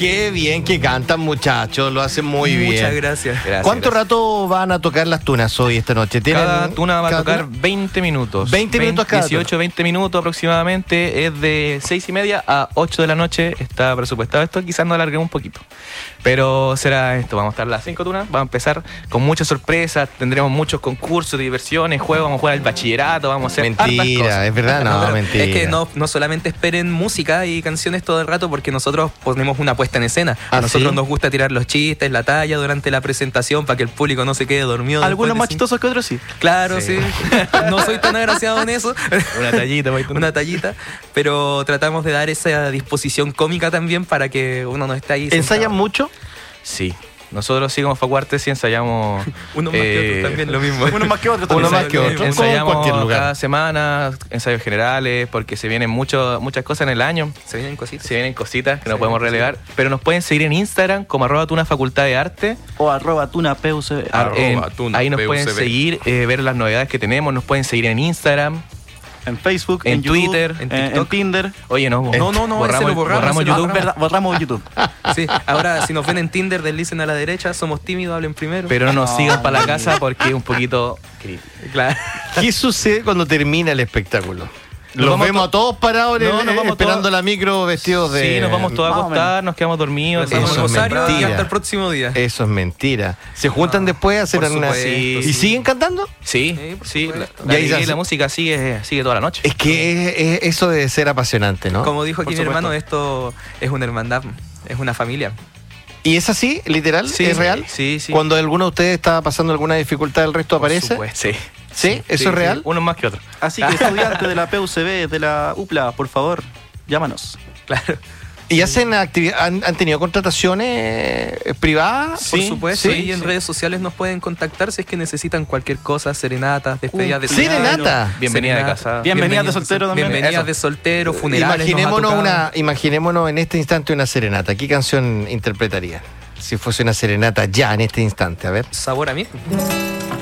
Qué bien que cantan, muchachos, lo hacen muy bien. Muchas gracias. ¿Cuánto rato van a tocar las tunas hoy, esta noche? Cada tuna va a tocar 20 minutos. 20 minutos cada 18, 20 minutos aproximadamente. Es de 6:30 a 8 de la noche. Está presupuestado esto. Quizás nos alarguemos un poquito. Pero será esto. Vamos a estar las 5 tunas. Vamos a empezar con muchas sorpresas. Tendremos muchos concursos, diversiones, juegos. Vamos a jugar al bachillerato. Vamos a hacer mentira, es verdad, no, mentira. Es que no solamente esperen música y canciones todo el rato, porque nosotros ponemos una puesta en escena. A nosotros nos gusta tirar los chistes, la talla durante la presentación para que el público no se quede dormido. Algunos más chistosos que otros, sí. Claro, sí. No soy tan agraciado en eso. Una tallita. Pero tratamos de dar esa disposición cómica también para que uno no esté ahí. ¿Ensayan mucho? Sí. Nosotros sí como Facuartes sí ensayamos. Uno más que otro también, lo mismo. Uno más que otro también. Uno más que otro. Ensayamos cada semana, ensayos generales, porque se vienen muchas cosas en el año. Se vienen cositas que no podemos relegar. Pero nos pueden seguir en Instagram como @tunafacultad-de-arte o @tunapucb. Ahí nos pueden seguir, ver las novedades que tenemos. Nos pueden seguir en Instagram, en Facebook, en YouTube, Twitter, en Tinder. Oye, no, borramos YouTube. Borramos YouTube. Sí, ahora si nos ven en Tinder, deslicen a la derecha, somos tímidos, hablen primero. Pero no nos sigan para la casa porque es un poquito crítico. Claro. ¿Qué sucede cuando termina el espectáculo? Los vemos a todos parados esperando la micro vestidos de... Sí, nos vamos todos a acostar, nos quedamos dormidos. Eso es mentira. Y hasta el próximo día. Eso es mentira. ¿Se juntan después a hacer una... ¿Y siguen cantando? Sí. La música sigue toda la noche. Es que eso debe ser apasionante, ¿no? Como dijo aquí mi hermano, esto es una hermandad, es una familia. ¿Y es así, literal? Sí, ¿Es real? Sí. Cuando alguno de ustedes está pasando alguna dificultad, ¿el resto aparece? Sí. ¿Sí? ¿Eso es real? Uno más que otro. Así que estudiantes de la PUCB, de la UPLA, por favor, llámanos. Claro. ¿Y han tenido contrataciones privadas? Sí, por supuesto. Y en redes sociales nos pueden contactar si es que necesitan cualquier cosa, serenatas, despedidas de ¿Serenata? Bienvenida de casa. Bienvenidas de soltero también. Bienvenidas de soltero, funerales. Imaginémonos en este instante una serenata. ¿Qué canción interpretaría? Si fuese una serenata ya en este instante, a ver. Sabor a mí.